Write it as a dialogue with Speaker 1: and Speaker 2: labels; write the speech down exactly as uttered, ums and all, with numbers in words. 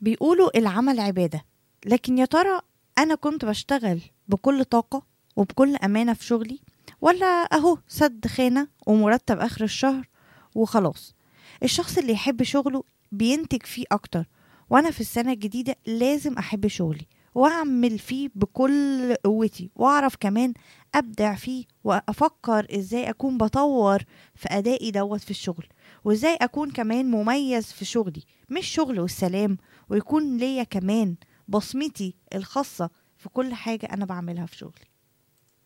Speaker 1: بيقولوا العمل عبادة، لكن يا ترى أنا كنت بشتغل بكل طاقة وبكل أمانة في شغلي، ولا أهو سد خانة ومرتب آخر الشهر وخلاص؟ الشخص اللي يحب شغله بينتج فيه أكتر، وأنا في السنة الجديدة لازم أحب شغلي وأعمل فيه بكل قوتي، وأعرف كمان أبدع فيه، وأفكر إزاي أكون بطور في أدائي دوت في الشغل، وإزاي أكون كمان مميز في شغلي، مش شغل والسلام، ويكون ليا كمان بصمتي الخاصة في كل حاجة أنا بعملها في شغلي.